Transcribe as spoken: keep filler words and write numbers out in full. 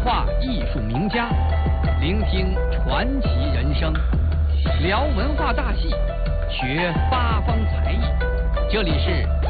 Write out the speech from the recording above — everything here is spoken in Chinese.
话艺术名家，聆听传奇人生，聊文化大戏，学八方才艺。这里是